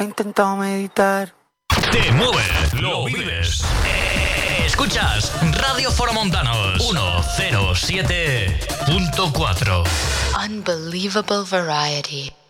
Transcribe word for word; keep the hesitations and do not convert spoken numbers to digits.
he intentado meditar. Te mueve, lo vives. Escuchas Radio Foromontanos ciento siete punto cuatro. Unbelievable variety.